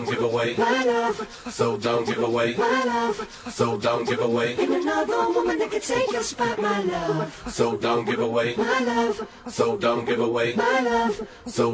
give away my love. So don't give away my love. So don't give away. Ain't another woman that can take your spot, my love. So don't give away my love. So don't give away my love. So